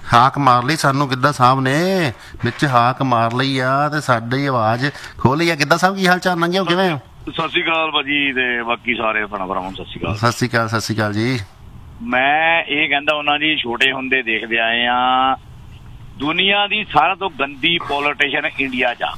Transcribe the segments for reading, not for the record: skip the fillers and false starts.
ਹਾਕ ਮਾਰ ਲਈ ਸਾਨੂੰ ਗਿੱਧਾ ਸਾਹਿਬ ਨੇ, ਵਿੱਚ ਹਾਕ ਮਾਰ ਲਈ ਆ ਤੇ ਸਾਡੀ ਆਵਾਜ਼ ਖੋਲੀ ਆ। ਗਿੱਧਾ ਸਾਹਿਬ ਕੀ ਹਾਲ ਚਾਲ, ਨੰਗੇ ਹੋ ਕਿਵੇਂ ਹੋ? ਸਤਿ ਸ਼੍ਰੀ ਅਕਾਲ ਭਾਜੀ ਤੇ ਬਾਕੀ ਸਾਰੇ ਭੈਣਾਂ ਭਰਾਵਾਂ ਨੂੰ ਸਤਿ ਸ਼੍ਰੀ ਅਕਾਲ। ਸਤਿ ਸ਼੍ਰੀ ਅਕਾਲ, ਸਤਿ ਸ਼੍ਰੀ ਅਕਾਲ ਜੀ। ਮੈਂ ਇਹ ਕਹਿੰਦਾ ਉਹਨਾਂ ਜੀ, ਛੋਟੇ ਹੁੰਦੇ ਦੇਖਦੇ ਆਏ ਆ ਦੁਨੀਆ ਦੀ ਸਾਰਿਆਂ ਤੋਂ ਗੰਦੀ ਪੋਲੀਟੀਸ਼ੀਅਨ ਇੰਡੀਆ 'ਚ ਆ।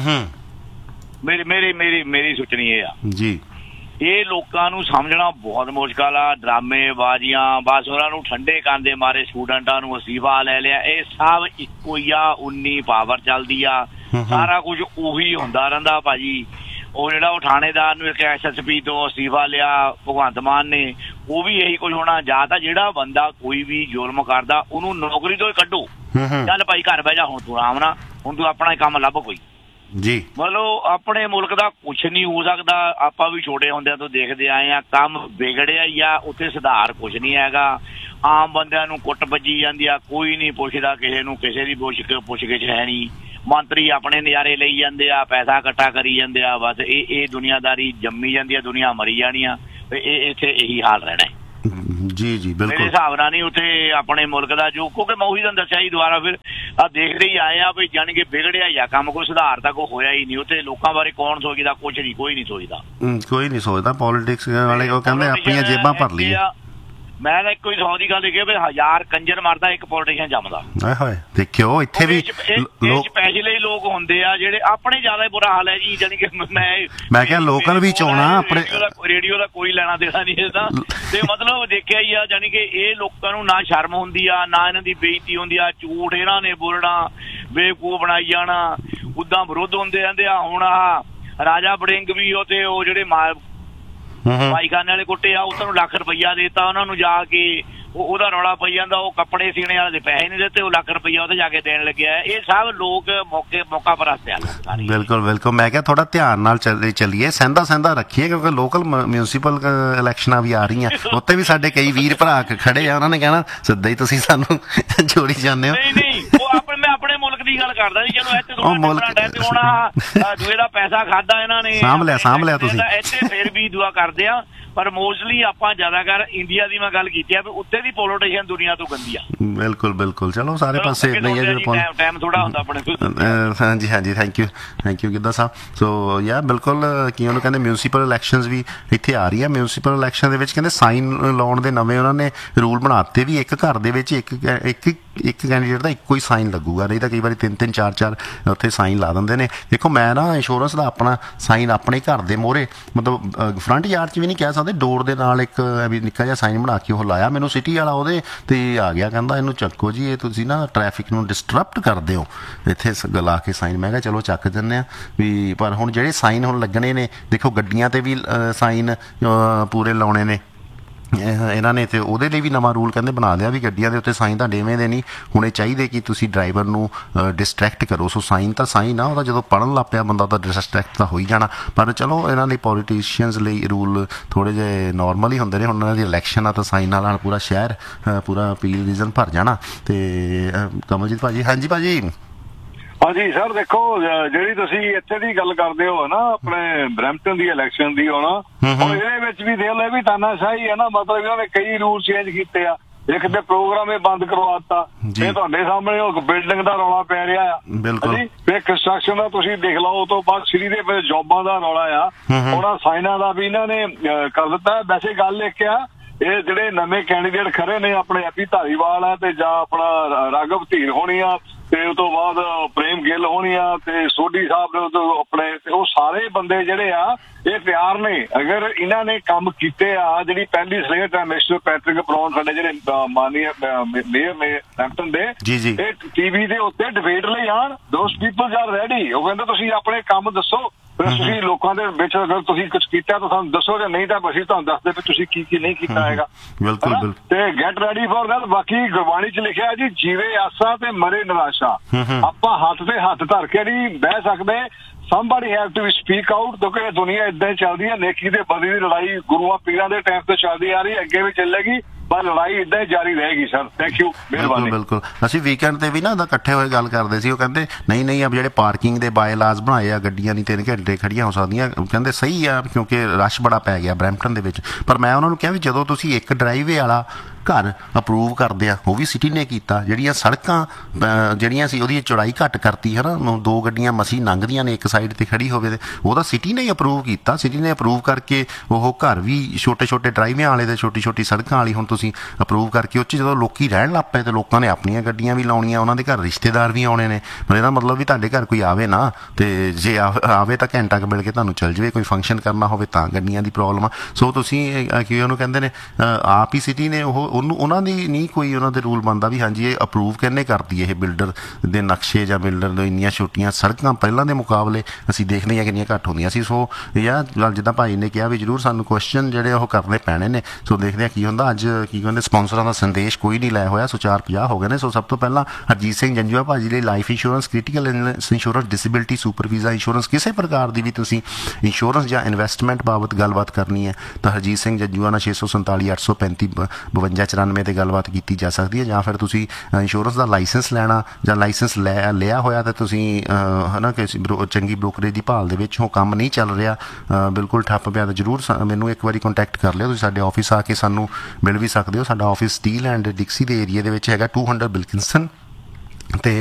ਮੇਰੀ ਸੋਚਣੀ ਇਹ ਆ ਜੀ, ਇਹ ਲੋਕਾਂ ਨੂੰ ਸਮਝਣਾ ਬਹੁਤ ਮੁਸ਼ਕਲ ਆ। ਡਰਾਮੇਬਾਜ਼ੀਆਂ, ਬਸ ਉਹਨਾਂ ਨੂੰ ਠੰਡੇ ਕਰਨ ਦੇ ਮਾਰੇ ਸਟੂਡੈਂਟਾਂ ਨੂੰ ਅਸਤੀਫਾ ਲੈ ਲਿਆ। ਇਹ ਸਭ ਇੱਕੋ ਹੀ ਆ, 19 ਪਾਵਰ ਚੱਲਦੀ ਆ, ਸਾਰਾ ਕੁਝ ਉਹੀ ਹੁੰਦਾ ਰਹਿੰਦਾ ਭਾਜੀ। ਉਹ ਜਿਹੜਾ ਉਹ ਥਾਣੇਦਾਰ ਨੂੰ ਇੱਕ SSP ਤੋਂ ਅਸਤੀਫਾ ਲਿਆ ਭਗਵੰਤ ਮਾਨ ਨੇ, ਉਹ ਵੀ ਇਹੀ ਕੁਝ ਹੋਣਾ। ਜਾਂ ਤਾਂ ਜਿਹੜਾ ਬੰਦਾ ਕੋਈ ਵੀ ਜ਼ੁਲਮ ਕਰਦਾ ਉਹਨੂੰ ਨੌਕਰੀ ਤੋਂ ਹੀ ਕੱਢੋ, ਚੱਲ ਭਾਈ ਘਰ ਬਹਿ ਜਾ, ਹੁਣ ਤੂੰ ਆਰਾਮ ਨਾਲ, ਹੁਣ ਤੂੰ ਆਪਣਾ ਕੰਮ ਲੱਭ ਕੋਈ ਜੀ। ਮਤਲਬ ਆਪਣੇ ਮੁਲਕ ਦਾ ਕੁਛ ਨਹੀਂ ਹੋ ਸਕਦਾ। ਆਪਾਂ ਵੀ ਛੋਟੇ ਹੁੰਦਿਆਂ ਤੋਂ ਦੇਖਦੇ ਆਏ ਆ, ਕੰਮ ਵਿਗੜਿਆ ਹੀ ਆ, ਉੱਥੇ ਸੁਧਾਰ ਕੁਛ ਨਹੀਂ ਹੈਗਾ। ਆਮ ਬੰਦਿਆਂ ਨੂੰ ਕੁੱਟ ਵੱਜੀ ਜਾਂਦੀ ਆ, ਕੋਈ ਨਹੀਂ ਪੁੱਛਦਾ ਕਿਸੇ ਨੂੰ, ਕਿਸੇ ਦੀ ਪੁੱਛ ਗਿੱਛ ਹੈ ਨਹੀਂ। ਮੰਤਰੀ ਆਪਣੇ ਨਜ਼ਾਰੇ ਲਈ ਜਾਂਦੇ ਆ, ਪੈਸਾ ਇਕੱਠਾ ਕਰੀ ਜਾਂਦੇ ਆ, ਬਸ ਇਹ ਦੁਨੀਆਦਾਰੀ ਜੰਮੀ ਜਾਂਦੀ ਆ, ਦੁਨੀਆ ਮਰੀ ਜਾਣੀ ਆ। ਇਹ ਇੱਥੇ ਇਹੀ ਹਾਲ ਰਹਿਣਾ ਹੈ। ਜੀ ਜੀ ਬਿਲਕੁਲ, ਮੇਰੇ ਹਿਸਾਬ ਨਾਲ ਨਹੀਂ ਉੱਥੇ ਆਪਣੇ ਮੁਲਕ ਦਾ ਜੋ, ਕਿਉਂਕਿ ਮੈਂ ਉਹੀ ਤੁਹਾਨੂੰ ਦੱਸਿਆ ਹੀ ਦੁਬਾਰਾ ਫਿਰ ਆ ਦੇਖਦੇ ਹੀ ਆਏ ਆ ਵੀ ਜਾਣੀ ਕਿ ਵਿਗੜਿਆ ਹੀ ਆ ਕੰਮ, ਕੋਈ ਸੁਧਾਰ ਤਾਂ ਕੋਈ ਹੋਇਆ ਹੀ ਨਹੀਂ ਉੱਥੇ। ਲੋਕਾਂ ਬਾਰੇ ਕੌਣ ਸੋਚਦਾ? ਕੁਛ ਨਹੀਂ, ਕੋਈ ਨਹੀਂ ਸੋਚਦਾ, ਕੋਈ ਨਹੀਂ ਸੋਚਦਾ। ਪੋਲੀਟਿਕਸ ਵਾਲੇ ਉਹ ਕਹਿੰਦੇ ਆਪਣੀਆਂ ਜੇਬਾਂ ਭਰ ਲਈਆਂ। ਮੈਂ ਤਾਂ ਇੱਕੋ ਹੀ 100 ਦੀ ਗੱਲ ਦੇਖੀ ਵੀ 1000 ਕੰਜਰ ਮਰਦਾ ਇੱਕ ਪੋਲੀਟੀਸ਼ੀਅਨ ਜੰਮਦਾ। ਹਾਏ ਦੇਖਿਓ ਇੱਥੇ ਵੀ ਸਪੈਸ਼ਲੀ ਲੋਕ ਹੁੰਦੇ ਆ ਜਿਹੜੇ ਆਪਣੇ ਜ਼ਿਆਦਾ ਬੁਰਾ ਹਾਲ ਹੈ ਜੀ। ਜਾਣੀ ਕਿ ਮੈਂ ਕਿਹਾ ਲੋਕਲ ਵੀ ਚੋਣਾ ਆਪਣੇ ਰੇਡੀਓ ਦਾ ਕੋਈ ਲੈਣਾ ਦੇਣਾ ਨਹੀਂ ਇਹਦਾ। ਤੇ ਮਤਲਬ ਦੇਖਿਆ ਹੀ ਆ, ਜਾਣੀ ਕਿ ਇਹ ਲੋਕਾਂ ਨੂੰ ਨਾ ਸ਼ਰਮ ਹੁੰਦੀ ਆ, ਨਾ ਇਹਨਾਂ ਦੀ ਬੇਇੱਜ਼ਤੀ ਹੁੰਦੀ ਆ। ਝੂਠ ਇਹਨਾਂ ਨੇ ਬੋਲਣਾ, ਬੇਵਕੂਫ ਬਣਾਈ ਜਾਣਾ, ਉਦਾਂ ਵਿਰੋਧ ਹੁੰਦੇ ਰਹਿੰਦੇ ਆ। ਹੁਣ ਆਹ ਰਾਜਾ ਵੜਿੰਗ ਵੀ ਉਹ ਤੇ ਉਹ ਜਿਹੜੇ ਭਾਈਖਾਨੇ ਵਾਲੇ ਕੁੱਟੇ ਆ, ਉਹਨਾਂ ਨੂੰ ਲੱਖ ਰੁਪਈਆ ਦੇਤਾ ਉਹਨਾਂ ਨੂੰ, ਜਾ ਕੇ ਉਹਦਾ ਰੌਲਾ ਪਈ ਜਾਂਦਾ। ਉਹ ਕੱਪੜੇ ਸੀਣੇ ਵਾਲੇ ਦੇ ਪੈਸੇ ਨਹੀਂ ਦਿੱਤੇ, ਉਹ ਲੱਖ ਰੁਪਈਆ ਉਹਦੇ ਜਾ ਕੇ ਦੇਣ ਲੱਗਿਆ। ਇਹ ਸਭ ਲੋਕ ਮੌਕਾ ਪਰਸਤ ਆ। ਬਿਲਕੁਲ ਬਿਲਕੁਲ, ਮੈਂ ਕਿਹਾ ਥੋੜਾ ਧਿਆਨ ਨਾਲ ਚੱਲੀਏ, ਸਹਿੰਦਾ ਰੱਖੀਏ, ਕਿਉਂਕਿ ਲੋਕਲ ਮਿਊਨਿਸਪਲ ਇਲੈਕਸ਼ਨਾਂ ਵੀ ਆ ਰਹੀਆਂ, ਉੱਤੇ ਵੀ ਸਾਡੇ ਕਈ ਵੀਰ ਭਰਾ ਖੜੇ ਆ, ਉਹਨਾਂ ਨੇ ਕਹਿਣਾ ਸਿੱਧਾ ਹੀ ਤੁਸੀਂ ਸਾਨੂੰ ਜੋੜੀ ਜਾਂਦੇ ਹੋ। ਨਹੀਂ ਮੈਂ ਆਪਣੇ ਮੁਲਕ ਦੀ ਗੱਲ ਕਰਦਾ ਜੀ। ਚਲੋ ਇੱਥੇ ਦੂਏ ਦਾ ਪੈਸਾ ਖਾਦਾ ਇਹਨਾਂ ਨੇ, ਸਾਂਭ ਲਿਆ ਤੁਸੀਂ ਇੱਥੇ ਫਿਰ ਵੀ ਦੁਆ ਕਰਦੇ ਆ। ਪਰ ਮੋਸਟਲੀ ਆਪਾਂ ਜ਼ਿਆਦਾਤਰ ਇੰਡੀਆ ਦੀ ਮੈਂ ਗੱਲ ਕੀਤੀ ਆ ਵੀ ਉੱਤੇ ਦੀ ਪੋਲੀਟੀਸ਼ੀਅਨ ਦੁਨੀਆ ਤੋਂ ਗੰਦੀ ਆ। ਬਿਲਕੁਲ ਬਿਲਕੁਲ, ਚਲੋ ਸਾਰੇ ਪਾਸੇ ਨਹੀਂ ਹੈ ਜਿਹੜਾ ਟਾਈਮ ਥੋੜਾ ਹੁੰਦਾ ਆਪਣੇ ਕੋਲ। ਹਾਂਜੀ ਥੈਂਕ ਯੂ ਗਿੱਧਾ ਸਾਹਿਬ। ਸੋ ਯਾਰ ਬਿਲਕੁਲ, ਕੀ ਉਹਨੂੰ ਕਹਿੰਦੇ ਮਿਊਨਿਸਪਲ ਇਲੈਕਸ਼ਨਸ ਵੀ ਇੱਥੇ ਆ ਰਹੀ ਆ। ਮਿਊਨਿਸਪਲ ਇਲੈਕਸ਼ਨ ਦੇ ਵਿੱਚ ਕਹਿੰਦੇ ਸਾਈਨ ਲਾਉਣ ਦੇ ਨਵੇਂ ਉਹਨਾਂ ਨੇ ਰੂਲ ਬਣਾਤੇ ਵੀ, ਇੱਕ ਘਰ ਦੇ ਵਿੱਚ ਇੱਕ ਕੈਂਡੀਡੇਟ ਦਾ ਇੱਕੋ ਹੀ ਸਾਈਨ ਲੱਗੂਗਾ, ਨਹੀਂ ਤਾਂ ਕਈ ਵਾਰੀ 3-3 4-4 ਉੱਥੇ ਸਾਈਨ ਲਾ ਦਿੰਦੇ ਨੇ। ਦੇਖੋ ਮੈਂ ਨਾ ਇੰਸ਼ੋਰੈਂਸ ਦਾ ਆਪਣਾ ਸਾਈਨ ਆਪਣੇ ਘਰ ਦੇ ਮੋਹਰੇ, ਮਤਲਬ ਫਰੰਟ ਯਾਰਡ 'ਚ ਵੀ ਨਹੀਂ ਕਹਿ ਸਕਦੇ, ਡੋਰ ਦੇ ਨਾਲ ਇੱਕ ਵੀ ਨਿੱਕਾ ਜਿਹਾ ਸਾਈਨ ਬਣਾ ਕੇ ਉਹ ਲਾਇਆ। ਮੈਨੂੰ ਸਿਟੀ ਵਾਲਾ ਉਹਦੇ ਤੇ ਆ ਗਿਆ, ਕਹਿੰਦਾ ਇਹਨੂੰ ਚੱਕੋ ਜੀ, ਇਹ ਤੁਸੀਂ ਨਾ ਟ੍ਰੈਫਿਕ ਨੂੰ ਡਿਸਟਰਪਟ ਕਰਦੇ ਹੋ ਇੱਥੇ ਲਾ ਕੇ ਸਾਈਨ। ਮੈਂ ਕਿਹਾ ਚਲੋ ਚੱਕ ਦਿੰਦੇ ਹਾਂ ਵੀ, ਪਰ ਹੁਣ ਜਿਹੜੇ ਸਾਈਨ ਹੁਣ ਲੱਗਣੇ ਨੇ, ਦੇਖੋ ਗੱਡੀਆਂ ਤੇ ਵੀ ਸਾਈਨ ਪੂਰੇ ਲਾਉਣੇ ਨੇ ਇਹਨਾਂ ਨੇ, ਤੇ ਉਹਦੇ ਲਈ ਵੀ ਨਵਾਂ ਰੂਲ ਕਹਿੰਦੇ ਬਣਾ ਲਿਆ ਵੀ ਗੱਡੀਆਂ ਦੇ ਉੱਤੇ ਸਾਈਨ ਤਾਂ ਡੇਵੇਂ ਦੇ ਨਹੀਂ ਹੋਣੇ ਚਾਹੀਦੇ ਕਿ ਤੁਸੀਂ ਡਰਾਈਵਰ ਨੂੰ ਡਿਸਟਰੈਕਟ ਕਰੋ। ਸੋ ਸਾਈਨ ਤਾਂ ਸਾਈਨ ਆ, ਉਹਦਾ ਜਦੋਂ ਪੜ੍ਹਨ ਲੱਗ ਪਿਆ ਬੰਦਾ ਤਾਂ ਡਿਸਟਰੈਕਟ ਤਾਂ ਹੋ ਹੀ ਜਾਣਾ। ਪਰ ਚਲੋ ਇਹਨਾਂ ਲਈ ਪੋਲੀਟੀਸ਼ੀਅਨਸ ਲਈ ਰੂਲ ਥੋੜ੍ਹੇ ਜਿਹੇ ਨੋਰਮਲ ਹੀ ਹੁੰਦੇ ਨੇ। ਹੁਣ ਇਹਨਾਂ ਦੀ ਇਲੈਕਸ਼ਨ ਆ ਤਾਂ ਸਾਈਨਾਂ ਨਾਲ ਪੂਰਾ ਸ਼ਹਿਰ, ਪੂਰਾ ਪੀਲ ਰੀਜਨ ਭਰ ਜਾਣਾ। ਤੇ ਕਮਲਜੀਤ ਭਾਜੀ। ਹਾਂਜੀ ਭਾਜੀ। ਹਾਂਜੀ ਸਰ, ਦੇਖੋ ਜਿਹੜੀ ਤੁਸੀਂ ਇੱਥੇ ਦੀ ਗੱਲ ਕਰਦੇ ਹੋ ਨਾ, ਆਪਣੇ ਬਰੈਂਪਟਨ ਦੀ ਇਲੈਕਸ਼ਨ ਦੀ, ਹੁਣ ਇਹਦੇ ਵਿੱਚ ਵੀ ਦੇਖ ਲਓ ਵੀ ਤਾਨਾਸ਼ਾਹੀ ਹੈ ਨਾ। ਮਤਲਬ ਇਹਨਾਂ ਨੇ ਕਈ ਰੂਲ ਚੇਂਜ ਕੀਤੇ ਆ। ਇੱਕ ਤੇ ਪ੍ਰੋਗਰਾਮ ਇਹ ਬੰਦ ਕਰਵਾਤਾ, ਇਹ ਤੁਹਾਡੇ ਸਾਹਮਣੇ ਉਹ ਬਿਲਡਿੰਗ ਦਾ ਰੌਲਾ ਪੈ ਰਿਹਾ ਆ ਜੀ। ਫਿਰ ਕੰਸਟਰਕਸ਼ਨ ਦਾ ਤੁਸੀਂ ਦੇਖ ਲਓ, ਉਹ ਤੋਂ ਬਾਅਦ ਸਿਟੀ ਦੇ ਵਿੱਚ ਜੋਬਾਂ ਦਾ ਰੌਲਾ ਆ, ਉਹਨਾਂ ਸਾਈਨਾਂ ਦਾ ਵੀ ਇਹਨਾਂ ਨੇ ਕਰ ਦਿੱਤਾ। ਵੈਸੇ ਗੱਲ ਇੱਕ ਆ, ਇਹ ਜਿਹੜੇ ਨਵੇਂ ਕੈਂਡੀਡੇਟ ਖੜੇ ਨੇ, ਆਪਣੇ ਐਪੀ ਧਾਰੀਵਾਲ ਆ ਤੇ ਜਾਂ ਆਪਣਾ ਰਾਘਵ ਧੀਰ ਹੋਣੀ ਆ, ਤੇ ਉਸ ਤੋਂ ਬਾਅਦ ਪ੍ਰੇਮ ਗਿੱਲ ਹੋਣੀ ਆ, ਤੇ ਸੋਢੀ ਸਾਹਿਬ ਨੇ ਆਪਣੇ, ਤੇ ਉਹ ਸਾਰੇ ਬੰਦੇ ਜਿਹੜੇ ਆ ਇਹ ਤਿਆਰ ਨੇ। ਅਗਰ ਇਹਨਾਂ ਨੇ ਕੰਮ ਕੀਤੇ ਆ, ਜਿਹੜੀ ਪਹਿਲੀ ਸਲੇਟ ਹੈ ਮਿਸਟਰ ਪੈਟਰਿਕ ਬਰਾਊਨ, ਸਾਡੇ ਜਿਹੜੇ ਮਾਨਨੀय ਮੇਅਰ ਨੇ ਹੈਂਪਟਨ ਦੇ, ਇਹ ਟੀਵੀ ਦੇ ਉੱਤੇ ਡਿਬੇਟ ਲਈ ਆਣ। ਦੋਸ ਪੀਪਲਸ ਆਰ ਰੈਡੀ। ਉਹ ਕਹਿੰਦੇ ਤੁਸੀਂ ਆਪਣੇ ਕੰਮ ਦੱਸੋ, ਤੁਸੀਂ ਲੋਕਾਂ ਦੇ ਵਿੱਚ ਅਗਰ ਤੁਸੀਂ ਕੁਝ ਕੀਤਾ ਤਾਂ ਸਾਨੂੰ ਦੱਸੋ, ਜਾਂ ਨਹੀਂ ਤਾਂ ਅਸੀਂ ਤੁਹਾਨੂੰ ਦੱਸਦੇ ਵੀ ਤੁਸੀਂ ਕੀ ਨਹੀਂ ਕੀਤਾ ਹੈਗਾ। ਤੇ ਗੈਟ ਰੈਡੀ ਫॉर ਦੈਟ। ਬਾਕੀ ਗੁਰਬਾਣੀ 'ਚ ਲਿਖਿਆ ਜੀ, ਜੀਵੇ ਆਸਾ ਤੇ ਮਰੇ ਨਿਰਾਸ਼ਾ। ਆਪਾਂ ਹੱਥ ਤੇ ਹੱਥ ਧਰ ਕੇ ਨਹੀਂ ਬਹਿ ਸਕਦੇ। somebody have to speak out, ਕਿਉਂਕਿ ਦੁਨੀਆ ਏਦਾਂ ਹੀ ਚੱਲਦੀ ਹੈ। ਨੇਕੀ ਤੇ ਬਦੀ ਦੀ ਲੜਾਈ ਗੁਰੂਆਂ ਪੀਰਾਂ ਦੇ ਟਾਈਮ ਤੋਂ ਚੱਲਦੀ ਆ ਰਹੀ, ਅੱਗੇ ਵੀ ਚੱਲੇਗੀ। ਪਰ ਲੜਾਈ ਇਦਾਂ ਹੀ ਜਾਰੀ ਰਹੇਗੀ ਸਰ। ਥੈਂਕ ਯੂ, ਮਿਹਰਬਾਨੀ। ਬਿਲਕੁਲ ਅਸੀਂ ਵੀਕਐਂਡ ਤੇ ਵੀ ਨਾ ਉਹਦਾ ਇਕੱਠੇ ਹੋਏ ਗੱਲ ਕਰਦੇ ਸੀ। ਉਹ ਕਹਿੰਦੇ ਨਹੀਂ ਜਿਹੜੇ ਪਾਰਕਿੰਗ ਦੇ ਬਾਏ ਲਾਜ਼ ਬਣਾਏ ਆ, ਗੱਡੀਆਂ ਨਹੀਂ 3 ਘੰਟੇ ਖੜੀਆਂ ਹੋ ਸਕਦੀਆਂ, ਕਹਿੰਦੇ ਸਹੀ ਆ ਕਿਉਂਕਿ ਰਸ਼ ਬੜਾ ਪੈ ਗਿਆ ਬਰੈਂਪਟਨ ਦੇ ਵਿੱਚ। ਪਰ ਮੈਂ ਉਹਨਾਂ ਨੂੰ ਕਿਹਾ ਵੀ ਜਦੋਂ ਤੁਸੀਂ ਇੱਕ ਡਰਾਈਵੇ ਵਾਲਾ ਘਰ ਅਪਰੂਵ ਕਰਦੇ ਆ, ਉਹ ਵੀ ਸਿਟੀ ਨੇ ਕੀਤਾ, ਜਿਹੜੀਆਂ ਸੜਕਾਂ ਜਿਹੜੀਆਂ ਸੀ ਉਹਦੀ ਚੌੜਾਈ ਘੱਟ ਕਰਤੀ ਹੈ ਨਾ, 2 ਗੱਡੀਆਂ ਮਸੀਂ ਲੰਘਦੀਆਂ ਨੇ ਇੱਕ ਸਾਈਡ ਤੇ ਖੜੀ ਹੋਵੇ, ਤੇ ਉਹਦਾ ਸਿਟੀ ਨੇ ਹੀ ਅਪਰੂਵ ਕੀਤਾ। ਸਿਟੀ ਨੇ ਅਪਰੂਵ ਕਰਕੇ ਉਹ ਘਰ ਵੀ ਛੋਟੇ ਡਰਾਈਵਿਆਂ ਵਾਲੇ ਤੇ ਛੋਟੀ ਸੜਕਾਂ ਵਾਲੀ ਹੁਣ ਤੁਸੀਂ ਅਪਰੂਵ ਕਰਕੇ ਉਹ 'ਚ ਜਦੋਂ ਲੋਕੀ ਰਹਿਣ ਲੱਗ ਪਏ ਤੇ ਲੋਕਾਂ ਨੇ ਆਪਣੀਆਂ ਗੱਡੀਆਂ ਵੀ ਲਾਉਣੀਆਂ, ਉਹਨਾਂ ਦੇ ਘਰ ਰਿਸ਼ਤੇਦਾਰ ਵੀ ਆਉਣੇ ਨੇ। ਪਰ ਇਹਦਾ ਮਤਲਬ ਵੀ ਤੁਹਾਡੇ ਘਰ ਕੋਈ ਆਵੇ ਨਾ, ਤੇ ਜੇ ਆਵੇ ਤਾਂ ਘੰਟਾ ਕੁ ਮਿਲ ਕੇ ਤੁਹਾਨੂੰ ਚੱਲ ਜਾਵੇ, ਕੋਈ ਫੰਕਸ਼ਨ ਕਰਨਾ ਹੋਵੇ ਤਾਂ ਗੱਡੀਆਂ ਦੀ ਪ੍ਰੋਬਲਮ ਆ। ਸੋ ਤੁਸੀਂ ਕੀ ਉਹਨੂੰ ਕਹਿੰਦੇ ਨੇ, ਆਪ ਹੀ ਸਿਟੀ ਨੇ ਉਹਨਾਂ ਦੀ ਨਹੀਂ ਕੋਈ ਉਹਨਾਂ ਦੇ ਰੂਲ ਬਣਦਾ ਵੀ ਹਾਂਜੀ ਇਹ ਅਪਰੂਵ ਕਿਹਨੇ ਕਰਦੀ ਇਹ ਬਿਲਡਰ ਦੇ ਨਕਸ਼ੇ ਜਾਂ ਬਿਲਡਰ ਦੇ। ਇੰਨੀਆਂ ਛੋਟੀਆਂ ਸੜਕਾਂ ਪਹਿਲਾਂ ਦੇ ਮੁਕਾਬਲੇ ਅਸੀਂ ਦੇਖਦੇ ਹਾਂ ਕਿੰਨੀਆਂ ਘੱਟ ਹੁੰਦੀਆਂ ਸੀ। ਸੋ ਯਾਰ ਜਿੱਦਾਂ ਭਾਈ ਨੇ ਕਿਹਾ ਵੀ ਜ਼ਰੂਰ ਸਾਨੂੰ ਕੁਐਸਚਨ ਜਿਹੜੇ ਉਹ ਕਰਨੇ ਪੈਣੇ ਨੇ। ਸੋ ਦੇਖਦੇ ਹਾਂ ਕੀ ਹੁੰਦਾ। ਅੱਜ ਕੀ ਕਹਿੰਦੇ ਸਪਾਂਸਰਾਂ ਦਾ ਸੰਦੇਸ਼ ਕੋਈ ਨਹੀਂ ਲੈ ਹੋਇਆ, ਸੋ 4:50 ਹੋ ਗਏ ਨੇ। ਸੋ ਸਭ ਤੋਂ ਪਹਿਲਾਂ ਹਰਜੀਤ ਸਿੰਘ ਜੰਜੂਆ ਭਾਜੀ ਲਈ life insurance, critical insurance, disability, super visa insurance, ਕਿਸੇ ਪ੍ਰਕਾਰ ਦੀ ਵੀ ਤੁਸੀਂ ਇੰਸ਼ੋਰੈਂਸ ਜਾਂ ਇਨਵੈਸਟਮੈਂਟ ਬਾਬਤ ਗੱਲਬਾਤ ਕਰਨੀ ਹੈ ਤਾਂ ਹਰਜੀਤ ਸਿੰਘ ਜੰਜੂਆ ਨਾਲ 647 835 5294 ਤੇ ਗੱਲਬਾਤ ਕੀਤੀ ਜਾ ਸਕਦੀ ਹੈ। ਜਾਂ ਫਿਰ ਤੁਸੀਂ ਇੰਸ਼ੋਰੈਂਸ ਦਾ ਲਾਇਸੈਂਸ ਲੈਣਾ ਜਾਂ ਲਾਇਸੈਂਸ ਲਿਆ ਹੋਇਆ ਤਾਂ ਤੁਸੀਂ ਹੈ ਨਾ ਕਿਸੇ ਚੰਗੀ ਬ੍ਰੋਕਰੇਜ ਦੀ ਭਾਲ ਦੇ ਵਿੱਚ ਉਹ ਕੰਮ ਨਹੀਂ ਚੱਲ ਰਿਹਾ, ਬਿਲਕੁਲ ਠੱਪ ਪਿਆ, ਤਾਂ ਜ਼ਰੂਰ ਮੈਨੂੰ ਇੱਕ ਵਾਰੀ ਕੰਟੈਕਟ ਕਰ ਲਿਓ। ਤੁਸੀਂ ਸਾਡੇ ਆਫਿਸ ਆ ਕੇ ਸਾਨੂੰ ਮਿਲ ਵੀ ਸਕਦੇ ਹੋ। ਸਾਡਾ ਆਫਿਸ ਸਟੀਲ ਐਂਡ ਡਿਕਸੀ ਦੇ ਏਰੀਆ ਦੇ ਵਿੱਚ ਹੈਗਾ, 200 ਬਿਲਕਿੰਸਨ ਤੇ